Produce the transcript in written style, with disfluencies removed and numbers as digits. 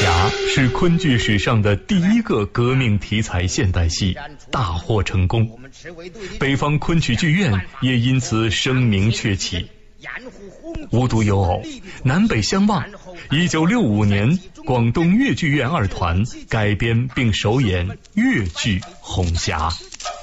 侠》是昆剧史上的第一个革命题材现代戏，大获成功。北方昆曲剧院也因此声名鹊起。无独有偶，南北相望。1965年，广东粤剧院2团改编并首演粤剧《红霞》。